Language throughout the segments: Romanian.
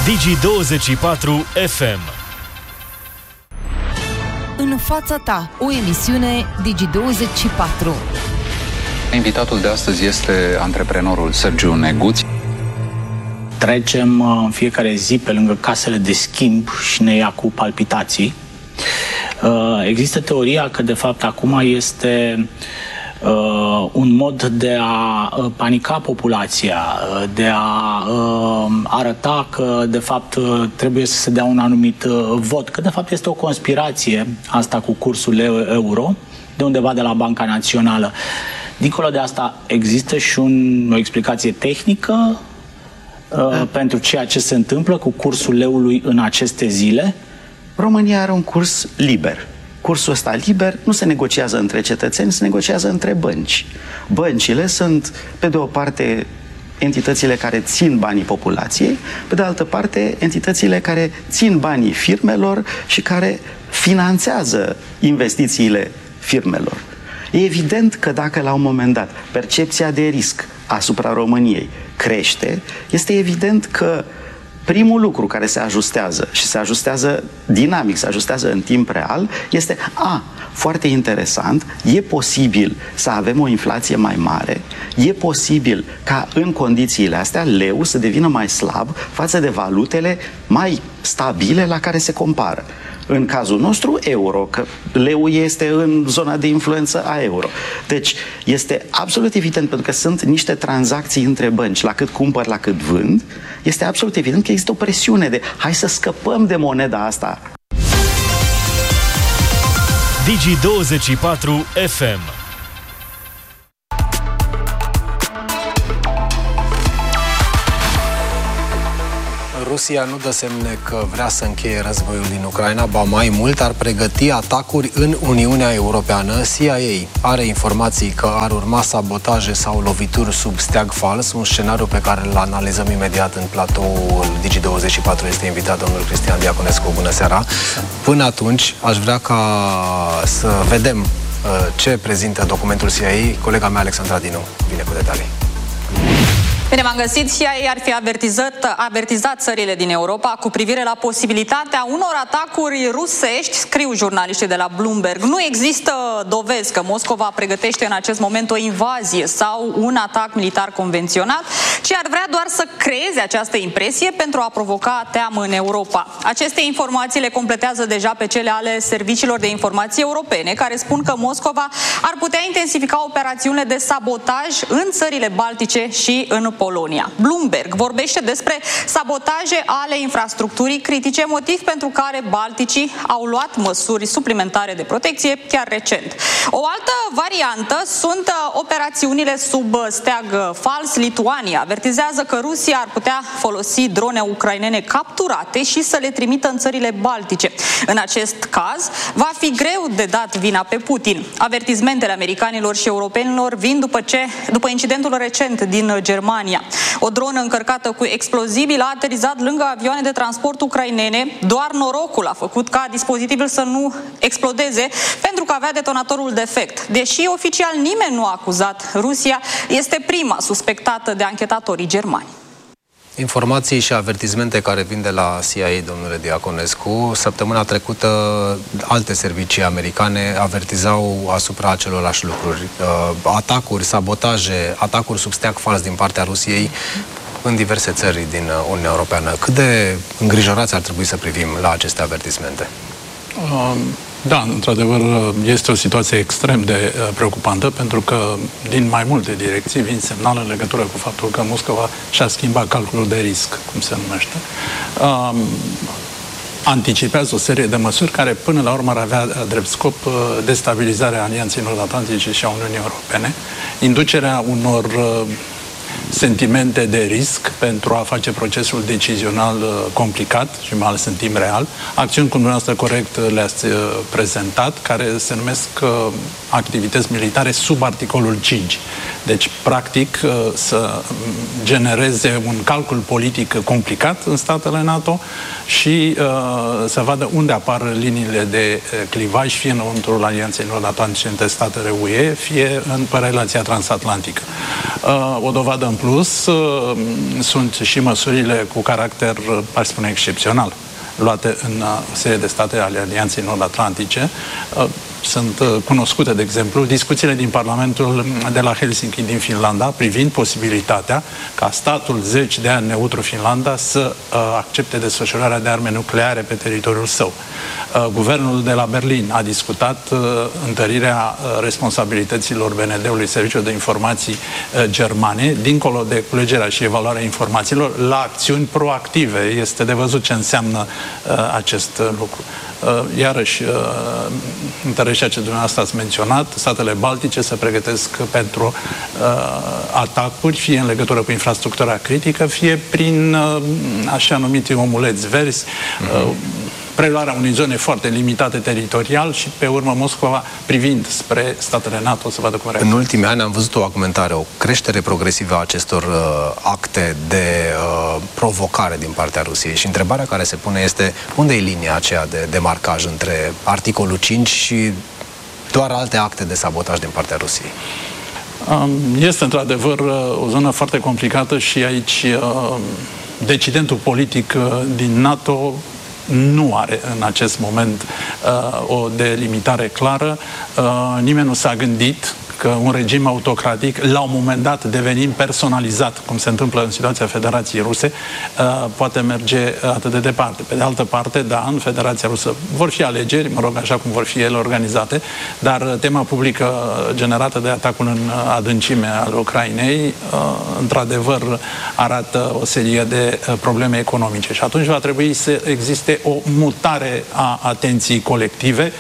Digi24 FM. În fața ta, o emisiune Digi24. Invitatul de astăzi este antreprenorul Sergiu Neguț. Trecem în fiecare zi pe lângă casele de schimb și ne ia cu palpitații. Există teoria că de fapt acum este un mod de a panica populația, de a arăta că de fapt trebuie să se dea un anumit vot, că de fapt este o conspirație asta cu cursul euro, de undeva de la Banca Națională. Dincolo de asta, există și o explicație tehnică pentru ceea ce se întâmplă cu cursul leului în aceste zile? România are un curs liber. Cursul ăsta liber nu se negociază între cetățeni, se negociază între bănci. Băncile sunt, pe de o parte, entitățile care țin banii populației, pe de altă parte, entitățile care țin banii firmelor și care finanțează investițiile firmelor. E evident că dacă la un moment dat percepția de risc asupra României crește, este evident că primul lucru care se ajustează și se ajustează dinamic, se ajustează în timp real, este foarte interesant, e posibil să avem o inflație mai mare, e posibil ca în condițiile astea leu să devină mai slab față de valutele mai stabile la care se compară. În cazul nostru, euro, că leu este în zona de influență a euro. Deci, este absolut evident, pentru că sunt niște tranzacții între bănci, la cât cumpăr, la cât vând, este absolut evident că există o presiune de hai să scăpăm de moneda asta. Digi24 FM. Rusia nu dă semne că vrea să încheie războiul din Ucraina, ba mai mult ar pregăti atacuri în Uniunea Europeană. CIA are informații că ar urma sabotaje sau lovituri sub steag fals, un scenariu pe care îl analizăm imediat în platoul Digi24. Este invitat domnul Cristian Diaconescu. Bună seara! Până atunci, aș vrea ca să vedem ce prezintă documentul CIA. Colega mea, Alexandra Dinu, vine cu detalii. Bine, m-am găsit. CIA ar fi avertizat țările din Europa cu privire la posibilitatea unor atacuri rusești, scriu jurnaliștii de la Bloomberg. Nu există dovezi că Moscova pregătește în acest moment o invazie sau un atac militar convențional, ci ar vrea doar să creeze această impresie pentru a provoca teamă în Europa. Aceste informații le completează deja pe cele ale serviciilor de informații europene, care spun că Moscova ar putea intensifica operațiunile de sabotaj în țările baltice și în Polonia. Bloomberg vorbește despre sabotaje ale infrastructurii critice, motiv pentru care balticii au luat măsuri suplimentare de protecție chiar recent. O altă variantă sunt operațiunile sub steag fals. Lituania avertizează că Rusia ar putea folosi drone ucrainene capturate și să le trimită în țările baltice. În acest caz, va fi greu de dat vina pe Putin. Avertizmentele americanilor și europenilor vin după incidentul recent din Germania. O dronă încărcată cu explozibili a aterizat lângă avioane de transport ucrainene. Doar norocul a făcut ca dispozitivul să nu explodeze, pentru că avea detonatorul defect. Deși oficial nimeni nu a acuzat Rusia, este prima suspectată de anchetatorii germani. Informații și avertizmente care vin de la CIA, domnule Diaconescu. Săptămâna trecută, alte servicii americane avertizau asupra acelorași lucruri. Atacuri, sabotaje, atacuri sub steag fals din partea Rusiei în diverse țări din Uniunea Europeană. Cât de îngrijorați ar trebui să privim la aceste avertismente? Da, într-adevăr, este o situație extrem de preocupantă, pentru că din mai multe direcții vin semnale în legătură cu faptul că Moscova și-a schimbat calculul de risc, cum se numește. Anticipează o serie de măsuri care până la urmă ar avea drept scop destabilizarea Alianței Nord-Atlantice și a Uniunii Europene, inducerea unor sentimente de risc pentru a face procesul decizional complicat și mai ales în timp real. Acțiuni, cum dumneavoastră corect le-ați prezentat, care se numesc activități militare sub articolul 5. Deci, practic, să genereze un calcul politic complicat în statele NATO și să vadă unde apar liniile de clivaj, fie înăuntrul Alianței Nord-Atlantice între statele UE, fie în relația transatlantică. O dovadă în plus, sunt și măsurile cu caracter, aș spune, excepțional, luate în o serie de state ale Alianței Nord-Atlantice. Sunt cunoscute, de exemplu, discuțiile din Parlamentul de la Helsinki din Finlanda privind posibilitatea ca statul 10 de ani neutru Finlanda să accepte desfășurarea de arme nucleare pe teritoriul său. Guvernul de la Berlin a discutat întărirea responsabilităților BND-ului, Serviciul de Informații germane, dincolo de culegerea și evaluarea informațiilor, la acțiuni proactive. Este de văzut ce înseamnă acest lucru. Iarăși, interesează ce dumneavoastră ați menționat, statele baltice se pregătesc pentru atacuri, fie în legătură cu infrastructura critică, fie prin așa numiti omuleți verzi, preluarea unei zone foarte limitate teritorial și pe urmă Moscova privind spre statele NATO să vadă cum reacționează. În ultimii ani am văzut o argumentare, o creștere progresivă a acestor acte de provocare din partea Rusiei și întrebarea care se pune este unde e linia aceea de demarcaj între articolul 5 și doar alte acte de sabotaj din partea Rusiei? Este într-adevăr o zonă foarte complicată și aici decidentul politic din NATO nu are în acest moment o delimitare clară. Nimeni nu s-a gândit că un regim autocratic, la un moment dat devenind personalizat, cum se întâmplă în situația Federației Ruse, poate merge atât de departe. Pe de altă parte, da, în Federația Rusă vor fi alegeri, mă rog, așa cum vor fi ele organizate, dar tema publică generată de atacul în adâncime al Ucrainei, într-adevăr, arată o serie de probleme economice și atunci va trebui să existe o mutare a atenției colective.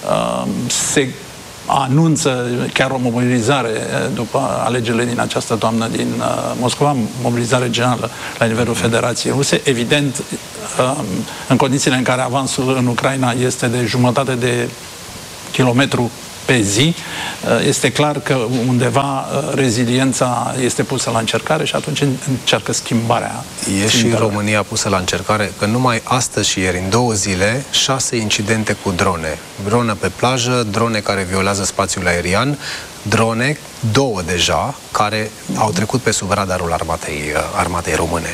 Se anunță chiar o mobilizare după alegerile din această toamnă din Moscova, mobilizare generală la nivelul Federației Ruse. Evident, în condițiile în care avansul în Ucraina este de jumătate de kilometru pe zi, este clar că undeva reziliența este pusă la încercare și atunci încearcă schimbarea. E și România pusă la încercare, că numai astăzi și ieri, în 2 zile, 6 incidente cu drone. Drone pe plajă, drone care violează spațiul aerian, drone, 2 deja, care au trecut pe sub radarul armatei române.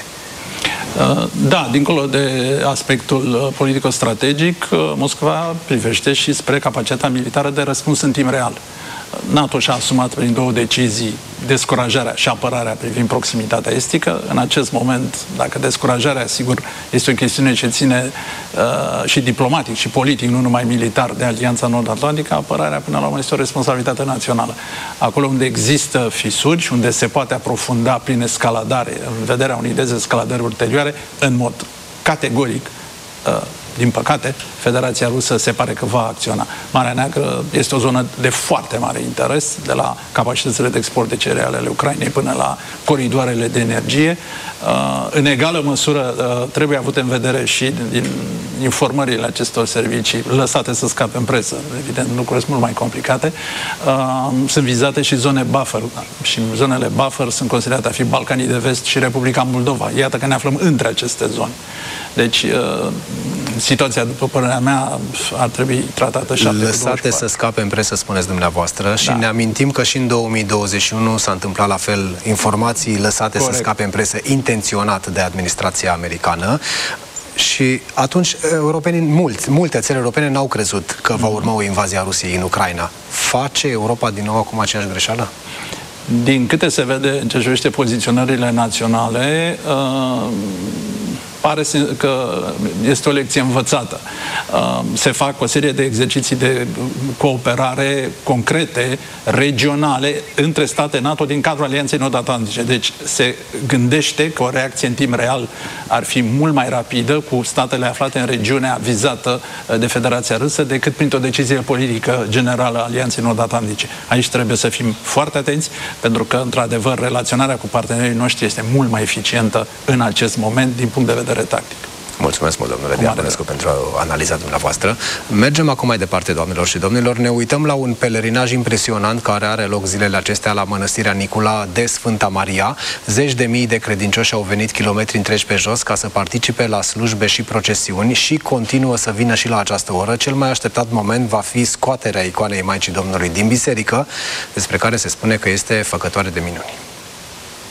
Da, dincolo de aspectul politico-strategic, Moscova privește și spre capacitatea militară de răspuns în timp real. NATO și-a asumat prin 2 decizii descurajarea și apărarea privind proximitatea estică. În acest moment, dacă descurajarea, sigur, este o chestiune ce ține și diplomatic și politic, nu numai militar, de Alianța Nord-Atlantică, apărarea până la urmă este o responsabilitate națională. Acolo unde există fisuri și unde se poate aprofunda prin escaladare, în vederea unei dezescaladări ulterioare, în mod categoric, din păcate, Federația Rusă se pare că va acționa. Marea Neagră este o zonă de foarte mare interes, de la capacitățile de export de cereale ale Ucrainei până la coridoarele de energie. În egală măsură trebuie avut în vedere și din informările acestor servicii lăsate să scape în presă. Evident, lucrurile sunt mult mai complicate. Sunt vizate și zone buffer și zonele buffer sunt considerate a fi Balcanii de Vest și Republica Moldova. Iată că ne aflăm între aceste zone. Deci, situația, după părerea mea, ar trebui tratată și lăsate să scape în presă, spuneți dumneavoastră, și ne amintim că și în 2021 s-a întâmplat la fel, informații lăsate să scape în presă intenționat de administrația americană. Și atunci multe țări europene n-au crezut că va urma o invazie a Rusiei în Ucraina. Face Europa din nou acum aceeași greșeală? Din câte se vede în ce privește poziționările naționale, pare că este o lecție învățată. Se fac o serie de exerciții de cooperare concrete, regionale, între state NATO din cadrul Alianței Nord-Atlantice. Deci se gândește că o reacție în timp real ar fi mult mai rapidă cu statele aflate în regiunea vizată de Federația Rusă decât printr-o decizie politică generală a Alianței Nord-Atlantice. Aici trebuie să fim foarte atenți, pentru că, într-adevăr, relaționarea cu partenerii noștri este mult mai eficientă în acest moment din punct de vedere tactic. Mulțumesc mult, domnule Diaconescu, pentru analiza dumneavoastră. Mergem acum mai departe, doamnelor și domnilor. Ne uităm la un pelerinaj impresionant care are loc zilele acestea la Mănăstirea Nicula de Sfânta Maria. Zeci de mii de credincioși au venit kilometri întregi pe jos ca să participe la slujbe și procesiuni și continuă să vină și la această oră. Cel mai așteptat moment va fi scoaterea icoanei Maicii Domnului din biserică, despre care se spune că este făcătoare de minuni.